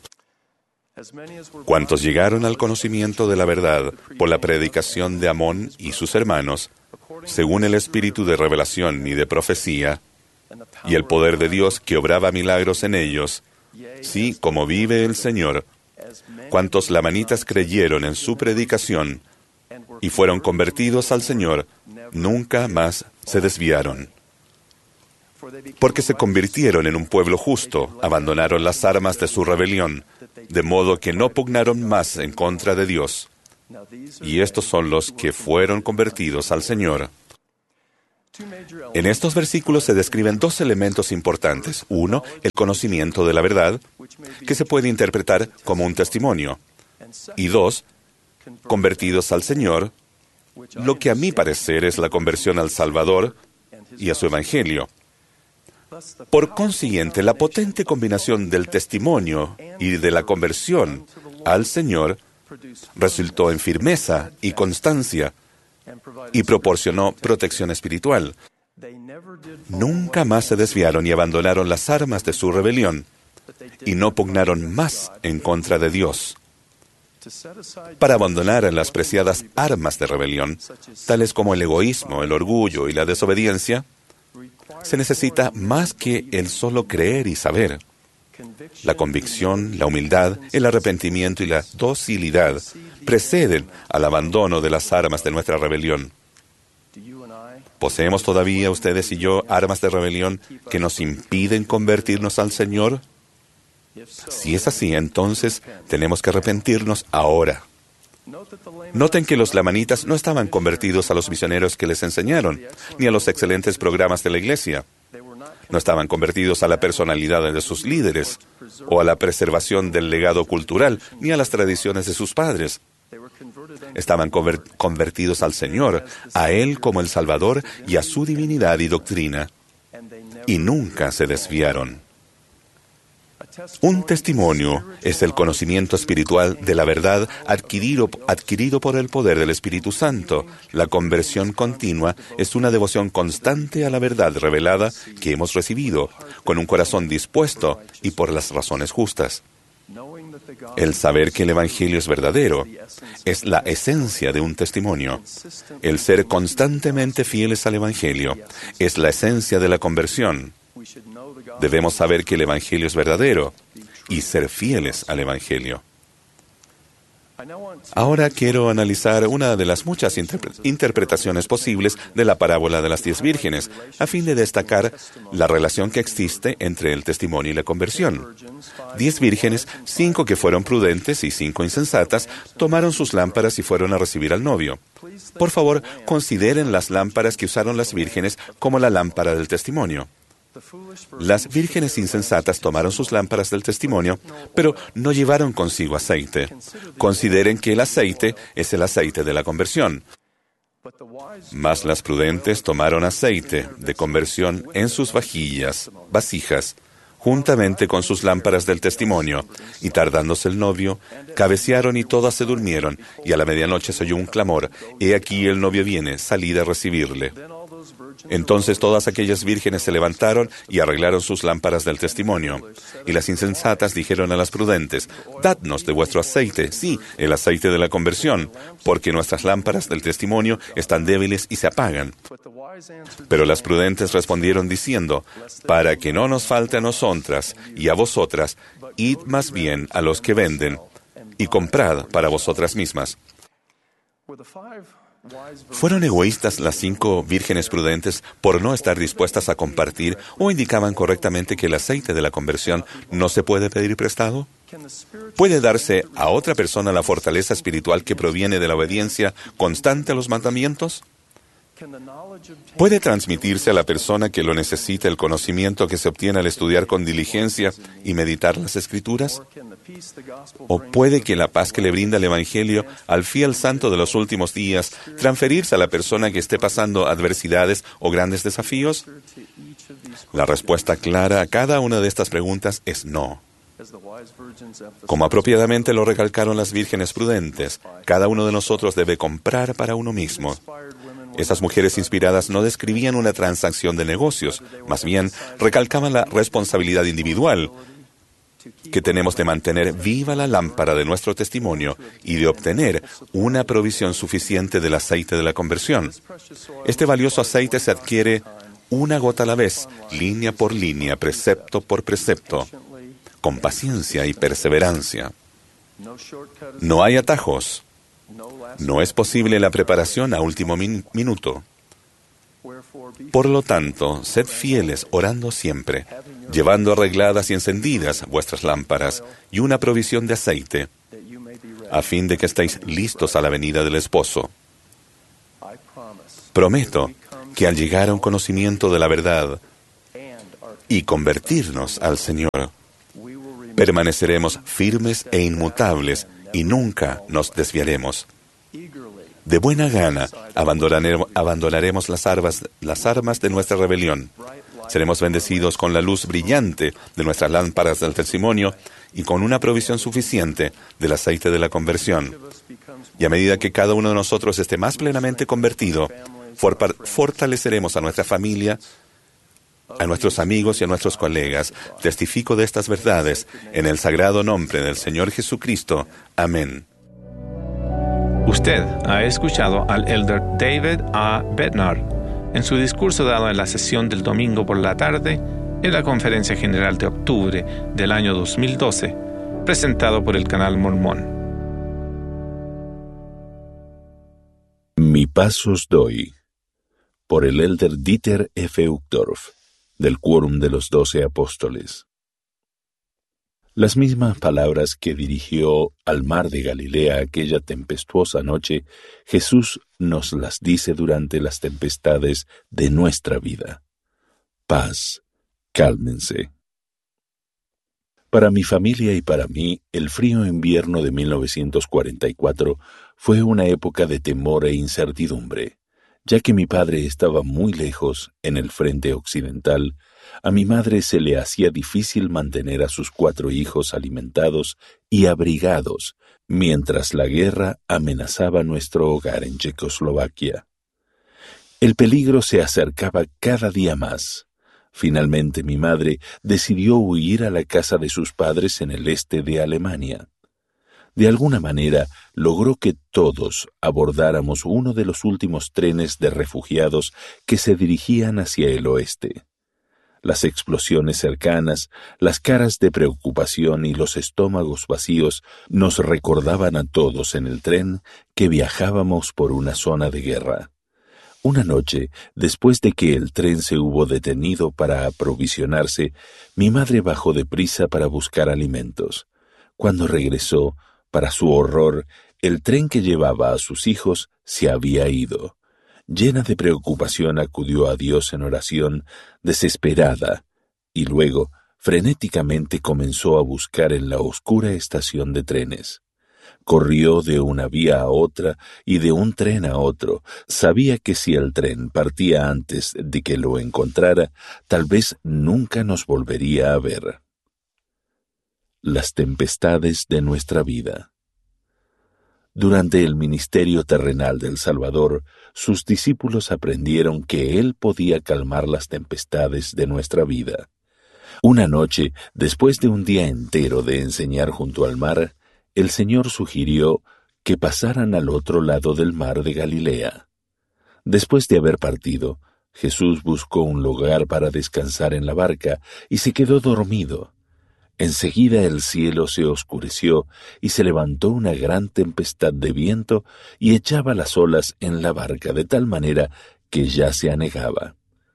Cuantos llegaron al conocimiento de la verdad por la predicación de Amón y sus hermanos, según el espíritu de revelación y de profecía, y el poder de Dios que obraba milagros en ellos, sí, como vive el Señor, cuantos lamanitas creyeron en su predicación y fueron convertidos al Señor, nunca más se desviaron. Porque se convirtieron en un pueblo justo, abandonaron las armas de su rebelión, de modo que no pugnaron más en contra de Dios. Y estos son los que fueron convertidos al Señor. En estos versículos se describen dos elementos importantes. Uno, el conocimiento de la verdad, que se puede interpretar como un testimonio. Y dos, convertidos al Señor, lo que a mi parecer es la conversión al Salvador y a su Evangelio. Por consiguiente, la potente combinación del testimonio y de la conversión al Señor resultó en firmeza y constancia y proporcionó protección espiritual. Nunca más se desviaron y abandonaron las armas de su rebelión y no pugnaron más en contra de Dios. Para abandonar las preciadas armas de rebelión, tales como el egoísmo, el orgullo y la desobediencia, se necesita más que el solo creer y saber. La convicción, la humildad, el arrepentimiento y la docilidad preceden al abandono de las armas de nuestra rebelión. ¿Poseemos todavía, ustedes y yo, armas de rebelión que nos impiden convertirnos al Señor? Si es así, entonces tenemos que arrepentirnos ahora. Noten que los lamanitas no estaban convertidos a los misioneros que les enseñaron, ni a los excelentes programas de la iglesia. No estaban convertidos a la personalidad de sus líderes, o a la preservación del legado cultural, ni a las tradiciones de sus padres. Estaban convertidos al Señor, a Él como el Salvador y a su divinidad y doctrina, y nunca se desviaron. Un testimonio es el conocimiento espiritual de la verdad adquirido por el poder del Espíritu Santo. La conversión continua es una devoción constante a la verdad revelada que hemos recibido, con un corazón dispuesto y por las razones justas. El saber que el Evangelio es verdadero es la esencia de un testimonio. El ser constantemente fieles al Evangelio es la esencia de la conversión. Debemos saber que el Evangelio es verdadero y ser fieles al Evangelio. Ahora quiero analizar una de las muchas interpretaciones posibles de la parábola de las 10 vírgenes, a fin de destacar la relación que existe entre el testimonio y la conversión. 10 vírgenes, 5 que fueron prudentes y 5 insensatas, tomaron sus lámparas y fueron a recibir al novio. Por favor, consideren las lámparas que usaron las vírgenes como la lámpara del testimonio. Las vírgenes insensatas tomaron sus lámparas del testimonio, pero no llevaron consigo aceite. Consideren que el aceite es el aceite de la conversión. Mas las prudentes tomaron aceite de conversión en sus vasijas, juntamente con sus lámparas del testimonio, y tardándose el novio, cabecearon y todas se durmieron, y a la medianoche se oyó un clamor: «He aquí el novio viene, salid a recibirle». Entonces todas aquellas vírgenes se levantaron y arreglaron sus lámparas del testimonio. Y las insensatas dijeron a las prudentes: «Dadnos de vuestro aceite, sí, el aceite de la conversión, porque nuestras lámparas del testimonio están débiles y se apagan». Pero las prudentes respondieron diciendo: «Para que no nos falte a nosotras y a vosotras, id más bien a los que venden, y comprad para vosotras mismas». ¿Fueron egoístas las 5 vírgenes prudentes por no estar dispuestas a compartir, o indicaban correctamente que el aceite de la conversión no se puede pedir prestado? ¿Puede darse a otra persona la fortaleza espiritual que proviene de la obediencia constante a los mandamientos? ¿Puede transmitirse a la persona que lo necesita el conocimiento que se obtiene al estudiar con diligencia y meditar las Escrituras? ¿O puede que la paz que le brinda el Evangelio al fiel santo de los últimos días transferirse a la persona que esté pasando adversidades o grandes desafíos? La respuesta clara a cada una de estas preguntas es no. Como apropiadamente lo recalcaron las vírgenes prudentes, cada uno de nosotros debe comprar para uno mismo. Esas mujeres inspiradas no describían una transacción de negocios, más bien recalcaban la responsabilidad individual que tenemos de mantener viva la lámpara de nuestro testimonio y de obtener una provisión suficiente del aceite de la conversión. Este valioso aceite se adquiere una gota a la vez, línea por línea, precepto por precepto, con paciencia y perseverancia. No hay atajos. No es posible la preparación a último minuto. Por lo tanto, sed fieles orando siempre, llevando arregladas y encendidas vuestras lámparas y una provisión de aceite, a fin de que estéis listos a la venida del esposo. Prometo que al llegar a un conocimiento de la verdad y convertirnos al Señor, permaneceremos firmes e inmutables y nunca nos desviaremos. De buena gana abandonaremos las armas de nuestra rebelión. Seremos bendecidos con la luz brillante de nuestras lámparas del testimonio y con una provisión suficiente del aceite de la conversión. Y a medida que cada uno de nosotros esté más plenamente convertido, fortaleceremos a nuestra familia, a nuestros amigos y a nuestros colegas. Testifico de estas verdades en el sagrado nombre del Señor Jesucristo. Amén. Usted ha escuchado al elder David A. Bednar en su discurso dado en la sesión del domingo por la tarde en la Conferencia General de octubre del año 2012, presentado por el Canal Mormón. Mi paz os doy, por el elder Dieter F. Uchtdorf, del Quórum de los 12 Apóstoles. Las mismas palabras que dirigió al mar de Galilea aquella tempestuosa noche, Jesús nos las dice durante las tempestades de nuestra vida. Paz, cálmense. Para mi familia y para mí, el frío invierno de 1944 fue una época de temor e incertidumbre, ya que mi padre estaba muy lejos, en el frente occidental. A mi madre se le hacía difícil mantener a sus 4 hijos alimentados y abrigados, mientras la guerra amenazaba nuestro hogar en Checoslovaquia. El peligro se acercaba cada día más. Finalmente mi madre decidió huir a la casa de sus padres en el este de Alemania. De alguna manera logró que todos abordáramos uno de los últimos trenes de refugiados que se dirigían hacia el oeste. Las explosiones cercanas, las caras de preocupación y los estómagos vacíos nos recordaban a todos en el tren que viajábamos por una zona de guerra. Una noche, después de que el tren se hubo detenido para aprovisionarse, mi madre bajó deprisa para buscar alimentos. Cuando regresó, para su horror, el tren que llevaba a sus hijos se había ido. Llena de preocupación acudió a Dios en oración, desesperada, y luego frenéticamente comenzó a buscar en la oscura estación de trenes. Corrió de una vía a otra y de un tren a otro. Sabía que si el tren partía antes de que lo encontrara, tal vez nunca nos volvería a ver. Las tempestades de nuestra vida. Durante el ministerio terrenal del Salvador, sus discípulos aprendieron que Él podía calmar las tempestades de nuestra vida. Una noche, después de un día entero de enseñar junto al mar, el Señor sugirió que pasaran al otro lado del mar de Galilea. Después de haber partido, Jesús buscó un lugar para descansar en la barca y se quedó dormido. Enseguida el cielo se oscureció y se levantó una gran tempestad de viento y echaba las olas en la barca de tal manera que ya se anegaba.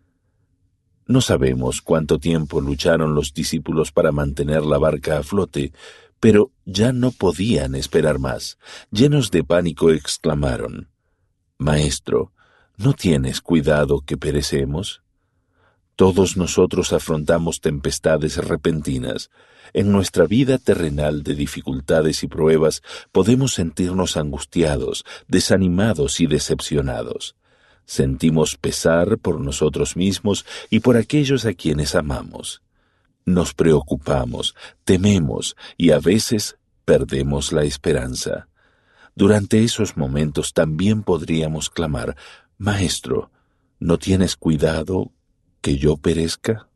No sabemos cuánto tiempo lucharon los discípulos para mantener la barca a flote, pero ya no podían esperar más. Llenos de pánico exclamaron: «Maestro, ¿no tienes cuidado que perecemos?» Todos nosotros afrontamos tempestades repentinas. En nuestra vida terrenal de dificultades y pruebas podemos sentirnos angustiados, desanimados y decepcionados. Sentimos pesar por nosotros mismos y por aquellos a quienes amamos. Nos preocupamos, tememos y a veces perdemos la esperanza. Durante esos momentos también podríamos clamar: «Maestro, ¿no tienes cuidado que yo perezca?»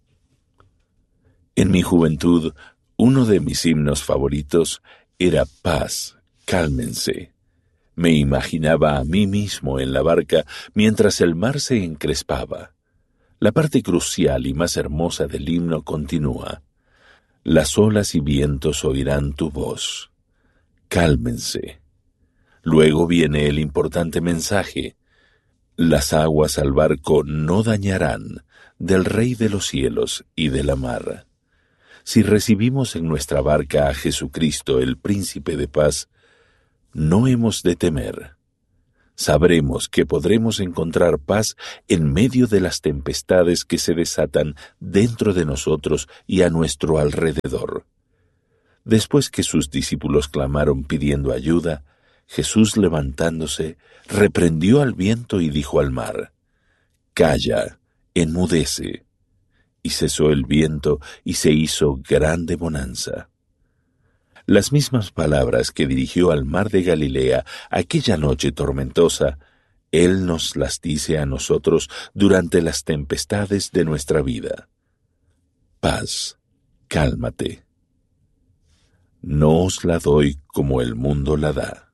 En mi juventud, uno de mis himnos favoritos era «Paz, cálmense». Me imaginaba a mí mismo en la barca mientras el mar se encrespaba. La parte crucial y más hermosa del himno continúa: «Las olas y vientos oirán tu voz. Cálmense. Luego viene el importante mensaje: las aguas al barco no dañarán, del Rey de los cielos y de la mar. Si recibimos en nuestra barca a Jesucristo, el Príncipe de Paz, no hemos de temer. Sabremos que podremos encontrar paz en medio de las tempestades que se desatan dentro de nosotros y a nuestro alrededor. Después que sus discípulos clamaron pidiendo ayuda, Jesús, levantándose, reprendió al viento y dijo al mar: «Calla, enmudece». Y cesó el viento y se hizo grande bonanza. Las mismas palabras que dirigió al mar de Galilea aquella noche tormentosa, Él nos las dice a nosotros durante las tempestades de nuestra vida. Paz, cálmate. No os la doy como el mundo la da.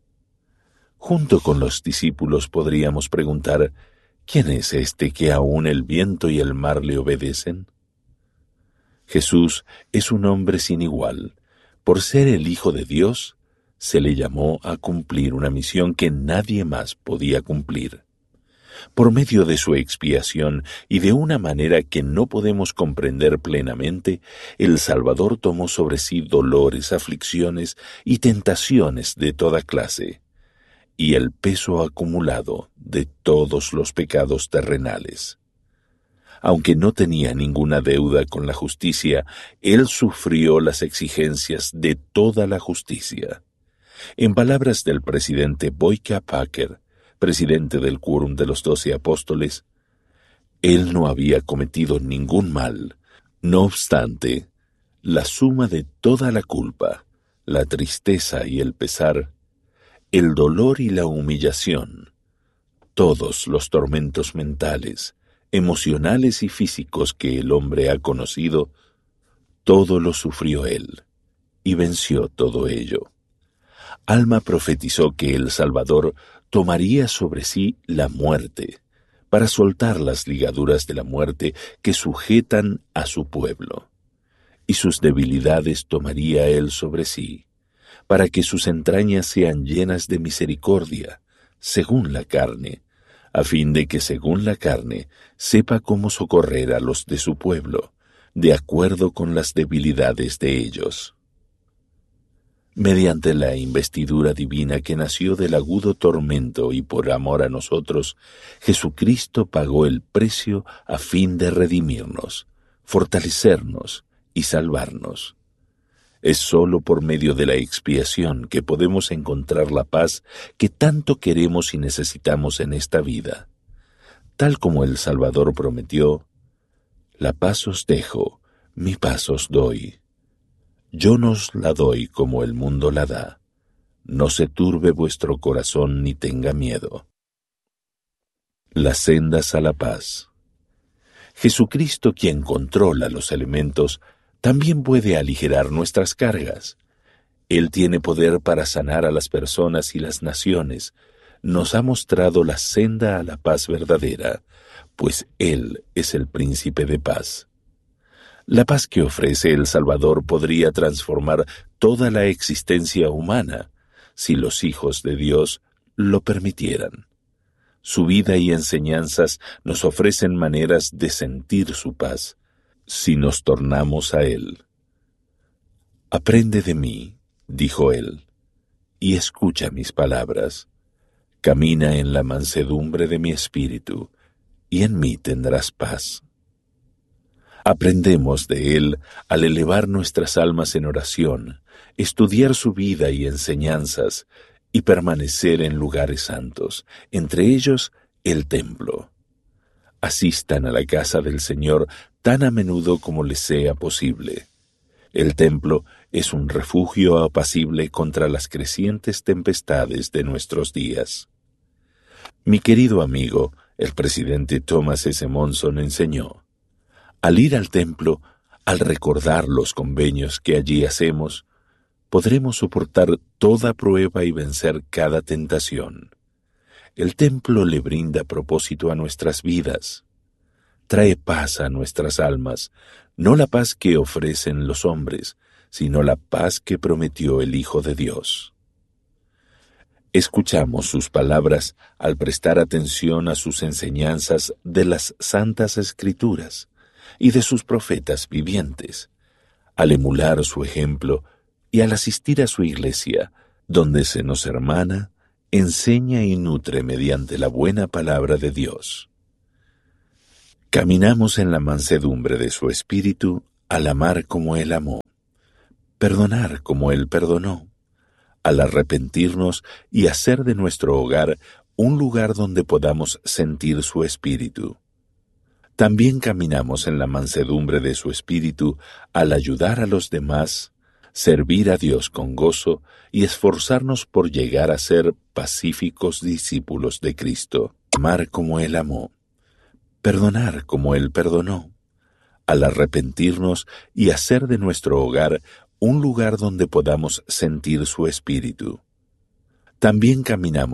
Junto con los discípulos podríamos preguntar: ¿quién es este que aún el viento y el mar le obedecen? Jesús es un hombre sin igual. Por ser el Hijo de Dios, se le llamó a cumplir una misión que nadie más podía cumplir. Por medio de su expiación y de una manera que no podemos comprender plenamente, el Salvador tomó sobre sí dolores, aflicciones y tentaciones de toda clase, y el peso acumulado de todos los pecados terrenales. Aunque no tenía ninguna deuda con la justicia, Él sufrió las exigencias de toda la justicia. En palabras del presidente Boyka Packer, presidente del Quórum de los 12 Apóstoles, Él no había cometido ningún mal. No obstante, la suma de toda la culpa, la tristeza y el pesar, el dolor y la humillación, todos los tormentos mentales, emocionales y físicos que el hombre ha conocido, todo lo sufrió Él, y venció todo ello. Alma profetizó que el Salvador tomaría sobre sí la muerte, para soltar las ligaduras de la muerte que sujetan a su pueblo, y sus debilidades tomaría Él sobre sí, para que sus entrañas sean llenas de misericordia, según la carne, a fin de que según la carne sepa cómo socorrer a los de su pueblo, de acuerdo con las debilidades de ellos. Mediante la investidura divina que nació del agudo tormento y por amor a nosotros, Jesucristo pagó el precio a fin de redimirnos, fortalecernos y salvarnos. Es sólo por medio de la expiación que podemos encontrar la paz que tanto queremos y necesitamos en esta vida. Tal como el Salvador prometió: «La paz os dejo, mi paz os doy. Yo no os la doy como el mundo la da. No se turbe vuestro corazón ni tenga miedo». Las sendas a la paz. Jesucristo, quien controla los elementos, también puede aligerar nuestras cargas. Él tiene poder para sanar a las personas y las naciones. Nos ha mostrado la senda a la paz verdadera, pues Él es el Príncipe de Paz. La paz que ofrece el Salvador podría transformar toda la existencia humana, si los hijos de Dios lo permitieran. Su vida y enseñanzas nos ofrecen maneras de sentir su paz, si nos tornamos a Él. «Aprende de mí», dijo Él, «y escucha mis palabras. Camina en la mansedumbre de mi espíritu, y en mí tendrás paz». Aprendemos de Él al elevar nuestras almas en oración, estudiar su vida y enseñanzas, y permanecer en lugares santos, entre ellos el templo. Asistan a la casa del Señor tan a menudo como les sea posible. El templo es un refugio apacible contra las crecientes tempestades de nuestros días. Mi querido amigo, el presidente Thomas S. Monson enseñó: al ir al templo, al recordar los convenios que allí hacemos, podremos soportar toda prueba y vencer cada tentación. El templo le brinda propósito a nuestras vidas. Trae paz a nuestras almas, no la paz que ofrecen los hombres, sino la paz que prometió el Hijo de Dios. Escuchamos sus palabras al prestar atención a sus enseñanzas de las Santas Escrituras y de sus profetas vivientes, al emular su ejemplo y al asistir a su iglesia, donde se nos hermana, enseña y nutre mediante la buena palabra de Dios. Caminamos en la mansedumbre de su Espíritu al amar como Él amó, perdonar como Él perdonó, al arrepentirnos y hacer de nuestro hogar un lugar donde podamos sentir su Espíritu. También caminamos en la mansedumbre de su Espíritu al ayudar a los demás, servir a Dios con gozo y esforzarnos por llegar a ser pacíficos discípulos de Cristo, amar como Él amó, perdonar como Él perdonó, al arrepentirnos y hacer de nuestro hogar un lugar donde podamos sentir su Espíritu. También caminamos